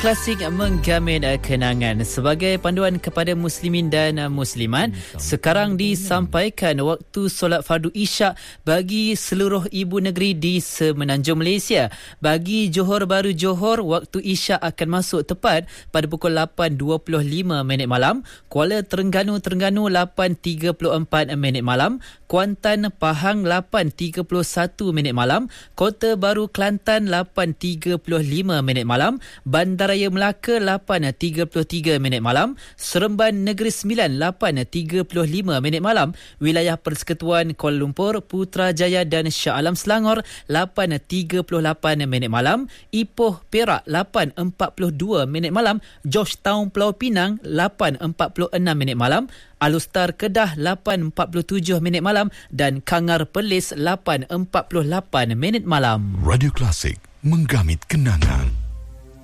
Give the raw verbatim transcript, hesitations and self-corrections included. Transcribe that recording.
Klasik menggamin kenangan. Sebagai panduan kepada muslimin dan muslimat, sekarang disampaikan waktu solat fardu isyak bagi seluruh ibu negeri di Semenanjung Malaysia. Bagi Johor Bahru Johor, waktu isyak akan masuk tepat pada pukul lapan dua puluh lima minit malam, Kuala Terengganu Terengganu lapan tiga puluh empat minit malam, Kuantan Pahang lapan tiga puluh satu minit malam, Kota Baru Kelantan lapan tiga puluh lima minit malam, Bandar Raya Melaka lapan tiga puluh tiga minit malam, Seremban Negeri Sembilan lapan tiga puluh lima minit malam, Wilayah Persekutuan Kuala Lumpur, Putrajaya dan Shah Alam Selangor lapan tiga puluh lapan minit malam, Ipoh Perak lapan empat puluh dua minit malam, Georgetown Pulau Pinang lapan empat puluh enam minit malam, Alustar Kedah lapan empat puluh tujuh minit malam dan Kangar Perlis lapan empat puluh lapan minit malam. Radio Klasik, menggamit kenangan.